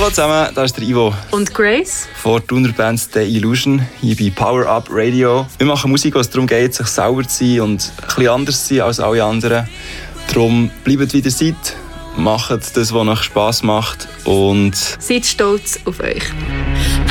Hallo zusammen, da ist der Ivo. Und Grace. Von Thuner Band The Illusion, hier bei Power Up Radio. Wir machen Musik, wo es darum geht, sich selber zu sein und ein bisschen anders zu sein als alle anderen. Darum bleibt wie ihr seid, macht das, was euch Spass macht und seid stolz auf euch.